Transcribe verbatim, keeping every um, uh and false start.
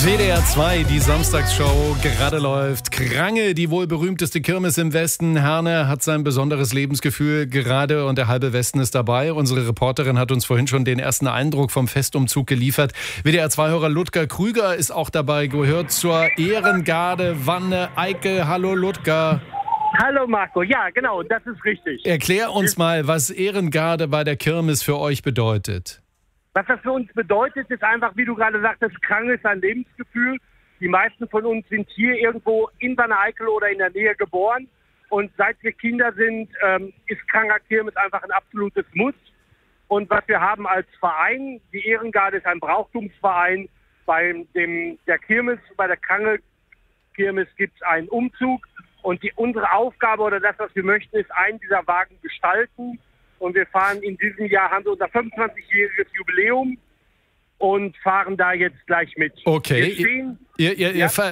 W D R zwei, die Samstagsshow gerade läuft. Krange, die wohl berühmteste Kirmes im Westen. Herne hat sein besonderes Lebensgefühl gerade und der halbe Westen ist dabei. Unsere Reporterin hat uns vorhin schon den ersten Eindruck vom Festumzug geliefert. W D R zwei-Hörer Ludger Krüger ist auch dabei, gehört zur Ehrengarde Wanne Eickel. Hallo Ludger. Hallo Marco, ja genau, das ist richtig. Erklär uns mal, was Ehrengarde bei der Kirmes für euch bedeutet. Was das für uns bedeutet, ist einfach, wie du gerade sagtest, krank ist ein Lebensgefühl. Die meisten von uns sind hier irgendwo in Wanne Eickel oder in der Nähe geboren. Und seit wir Kinder sind, ähm, ist Kranker Kirmes einfach ein absolutes Muss. Und was wir haben als Verein, die Ehrengarde ist ein Brauchtumsverein. Bei dem, der Kirmes, bei der Kranke Kirmes gibt es einen Umzug. Und die, unsere Aufgabe oder das, was wir möchten, ist einen dieser Wagen gestalten. Und wir fahren in diesem Jahr, haben wir unser fünfundzwanzigjähriges Jubiläum und fahren da jetzt gleich mit. Okay. Wir stehen, Ihr, ihr, ja. ihr